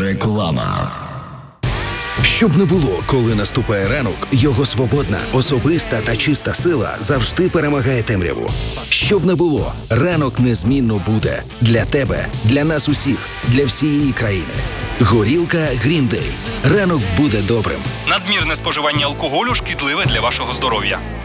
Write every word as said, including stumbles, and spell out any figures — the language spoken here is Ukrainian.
Реклама. Щоб не було, коли наступає ранок, його свободна, особиста та чиста сила завжди перемагає темряву. Щоб не було, ранок незмінно буде. Для тебе, для нас усіх, для всієї країни. Горілка Green Day. Ранок буде добрим. Надмірне споживання алкоголю шкідливе для вашого здоров'я.